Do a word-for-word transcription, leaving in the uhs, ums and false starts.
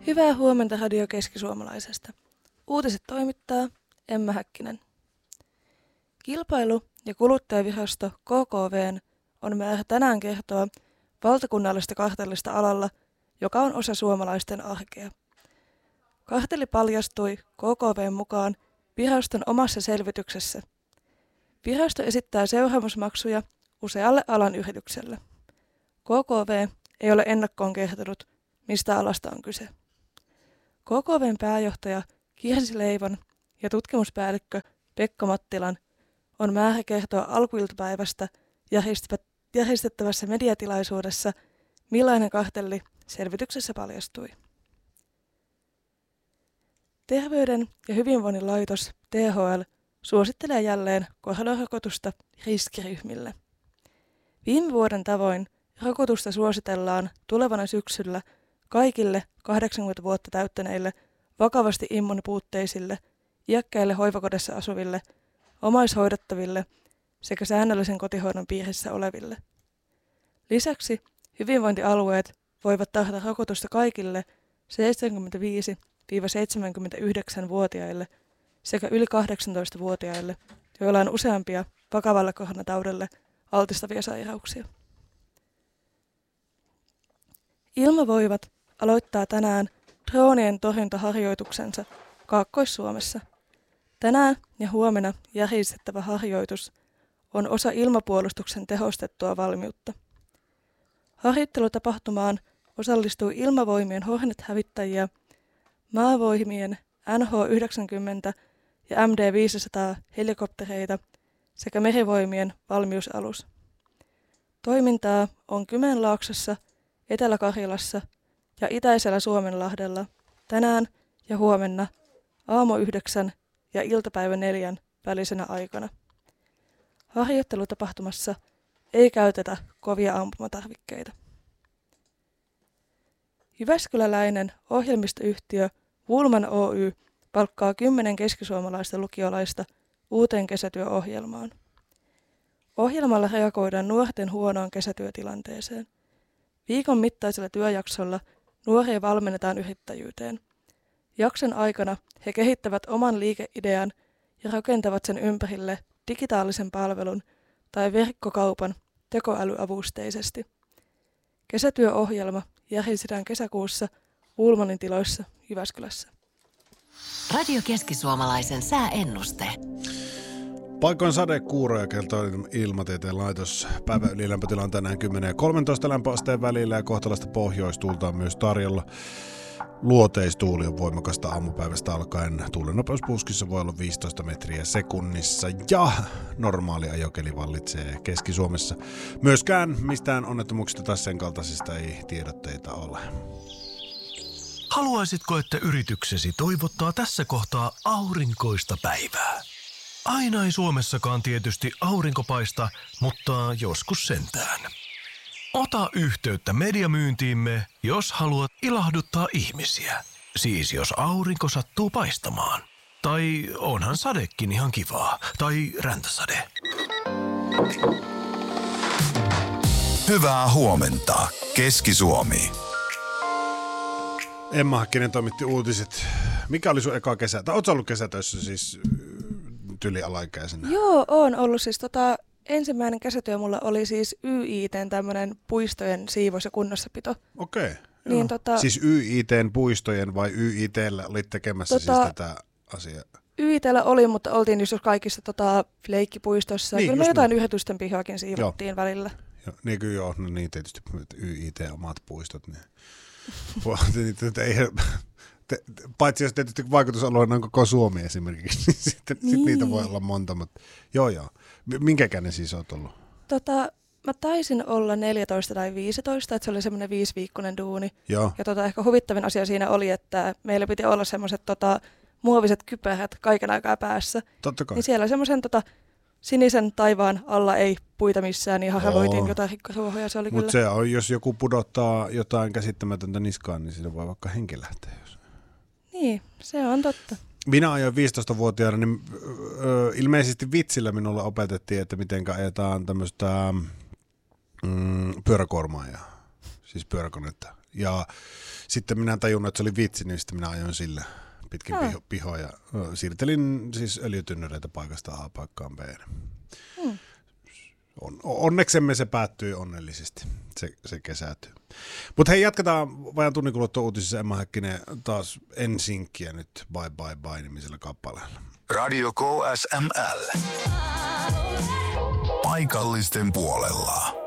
Hyvää huomenta Radio Keski-Suomalaisesta. Uutiset toimittaa Emma Häkkinen. Kilpailu- ja kuluttajavirasto K K V on määrä tänään kertoa valtakunnallista kartellista alalla, joka on osa suomalaisten arkea. Kartelli paljastui K K V:n mukaan viraston omassa selvityksessä. Virasto esittää seuraamusmaksuja usealle alan yritykselle. K K V ei ole ennakkoon kertonut, mistä alasta on kyse. K K V:n pääjohtaja Kirsi Leivon ja tutkimuspäällikkö Pekka Mattilan on määrä kertoa alkuiltapäivästä järjestettävässä mediatilaisuudessa, millainen kartelli selvityksessä paljastui. Terveyden ja hyvinvoinnin laitos T H L suosittelee jälleen koronarokotusta riskiryhmille. Viime vuoden tavoin rokotusta suositellaan tulevana syksyllä kaikille kahdeksankymmentä vuotta täyttäneille vakavasti immunipuutteisille, iäkkäille hoivakodissa asuville, omaishoidettaville sekä säännöllisen kotihoidon piirissä oleville. Lisäksi hyvinvointialueet voivat tarjota rokotusta kaikille seitsemänkymmentäviisi–seitsemänkymmentäyhdeksän-vuotiaille sekä yli kahdeksantoista-vuotiaille, joilla on useampia vakavalle koronataudelle altistavia sairauksia. Ilmavoimat aloittaa tänään droonien torjuntaharjoituksensa Kaakkois-Suomessa. Tänään ja huomenna järjestettävä harjoitus on osa ilmapuolustuksen tehostettua valmiutta. Harjoittelutapahtumaan osallistuu Ilmavoimien Hornet-hävittäjiä, Maavoimien N H yhdeksänkymmentä ja M D viisisataa helikoptereita sekä Merivoimien valmiusalus. Toimintaa on Kymenlaaksossa, Etelä-Karjalassa ja itäisellä Suomenlahdella tänään ja huomenna aamu yhdeksän ja iltapäivä neljän välisenä aikana. Harjoittelutapahtumassa ei käytetä kovia ampumatarvikkeita. Jyväskyläläinen ohjelmistoyhtiö Woolman Oy palkkaa kymmenen keskisuomalaista lukiolaista uuteen kesätyöohjelmaan. Ohjelmalla reagoidaan nuorten huonoon kesätyötilanteeseen. Viikon mittaisella työjaksolla nuoria valmennetaan yrittäjyyteen. Jakson aikana he kehittävät oman liikeidean ja rakentavat sen ympärille digitaalisen palvelun tai verkkokaupan tekoälyavusteisesti. Kesätyöohjelma järjestetään kesäkuussa Woolmanin tiloissa Jyväskylässä. Radio Keski-Suomalaisen sääennuste. Paikoin sadekuuroja kertoo Ilmatieteen laitos. Päivän ylilämpötila on tänään kymmenen ja kolmetoista lämpöasteen välillä ja kohtalaista pohjoistuulta on myös tarjolla. Luoteistuuli on voimakasta aamupäivästä alkaen. Tuulen nopeus puskissa voi olla viisitoista metriä sekunnissa ja normaali ajokeli vallitsee Keski-Suomessa. Myöskään mistään onnettomuuksista tai sen kaltaisista ei tiedotteita ole. Haluaisitko, että yrityksesi toivottaa tässä kohtaa aurinkoista päivää? Aina ei Suomessakaan tietysti aurinko paista, mutta joskus sentään. Ota yhteyttä mediamyyntiimme, jos haluat ilahduttaa ihmisiä. Siis jos aurinko sattuu paistamaan. Tai onhan sadekin ihan kivaa. Tai räntäsade. Hyvää huomenta, Keski-Suomi. Emma Häkkinen toimitti uutiset. Mikä oli sun eka kesä? Tai ootko ollut kesätöissä siis tyli alaikäisenä? Joo, oon ollut siis tota, ensimmäinen kesätyö mulla oli siis Y I T:n tämmönen puistojen siivous ja kunnossapito. Okei. Okay, niin, tota, siis Y I T:n puistojen vai Y I T:llä olit tekemässä tota, siis tätä asiaa? Y I T:llä oli, mutta oltiin just kaikissa tota, leikkipuistossa. Niin, kyllä me jotain niin. yritysten pihoakin siivottiin joo. välillä. Joo, niin kyllä joo, no niin tietysti Y I T omat puistot. Niin. ei, te, paitsi jos tietysti vaikutusalueena on koko Suomi esimerkiksi, niin sitten niin. sit niitä voi olla monta, mutta joo joo. Minkä ikäinen siis olet ollut? Tota, mä taisin olla neljätoista tai viisitoista, että se oli semmoinen viisiviikkoinen duuni. Joo. Ja tota, ehkä huvittavin asia siinä oli, että meillä piti olla semmoiset tota, muoviset kypärät kaiken aikaa päässä. Totta kai. Niin siellä semmoisen tota, sinisen taivaan alla ei puita missään, niin haravoitiin jotain rikkaruohoja. Se oli Mutta kyllä. se on, jos joku pudottaa jotain käsittämätöntä niskaan, niin siinä voi vaikka henki lähteä. Jos... Niin, se on totta. Minä ajoin viisitoistavuotiaana, niin ö, ilmeisesti vitsillä minulle opetettiin, että miten ajetaan tämmöistä mm, pyöräkuormaa ja siis pyöräkonetta. Ja sitten minä tajunnut, että se oli vitsi, niin sitten minä ajoin sillä pitkin Hmm. piho, pihoa ja siirtelin siis öljytynnyreitä paikasta A paikkaan B. Hmm. On, onneksemme se päättyi onnellisesti, se, se kesätyy. Mutta hei, jatketaan vajan tunnin kuluttua uutisissa. Emma Häkkinen taas ensinkkiä nyt Bye Bye Bye -nimisellä kappaleella. Radio K S M L. Paikallisten puolella.